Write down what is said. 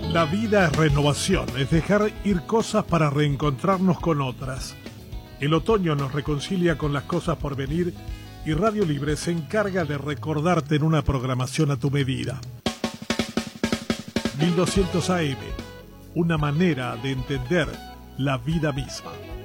La vida es renovación, es dejar ir cosas para reencontrarnos con otras. El otoño nos reconcilia con las cosas por venir y Radio Libre se encarga de recordarte en una programación a tu medida. 1200 AM, una manera de entender la vida misma.